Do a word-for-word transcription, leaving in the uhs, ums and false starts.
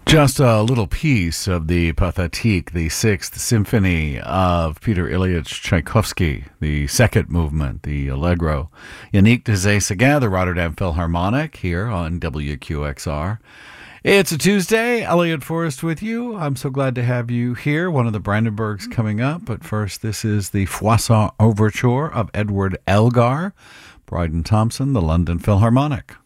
Just a little piece of the Pathétique, the Sixth Symphony of Peter Ilyich Tchaikovsky, the second movement, the Allegro. Yannick de Zaysaga, the Rotterdam Philharmonic, here on W Q X R. It's a Tuesday. Elliot Forrest with you. I'm so glad to have you here. One of the Brandenburgs coming up. But first, this is the Froissart Overture of Edward Elgar. Bryden Thompson, the London Philharmonic.